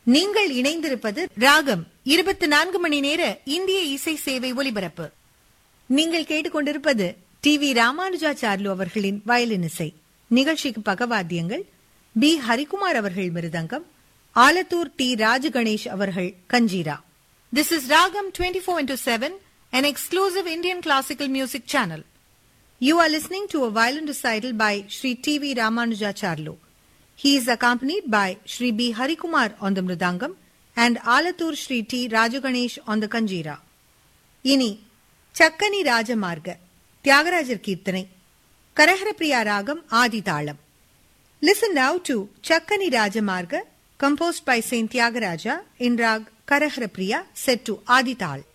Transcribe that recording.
நீங்கள் இணைந்திருப்பது ராகம் 24 மணி நேர இந்திய இசை சேவை ஒலிபரப்பு. நீங்கள் கேட்டுக்கொண்டிருப்பது டி.வி. ராமானுஜாச்சார்லு அவர்களின் வயலின் இசை. நிகழ்ச்சிக்கு பக்கவாத்தியங்கள் பி. ஹரிகுமார் அவர்கள் மிருதங்கம், ஆலத்தூர் டி. ராஜகணேஷ் அவர்கள் kanjira. This is Ragam 24/7, an exclusive Indian classical music channel. You are listening to a violin recital by Sri T.V. Ramanujacharlu. He is accompanied by Sri B. Harikumar on the mridangam and Alathur Sri T. Rajaganesh on the kanjira. இனி சக்கனி ராஜமார்க தியாகராஜர் கீர்த்தனை, கரஹரப்பிரியா ராகம் ஆதி தாளம். Listen now to Chakkani Rajamarga, composed by Saint Tyagaraja in rag Karaharapriya, set to Adi Tal.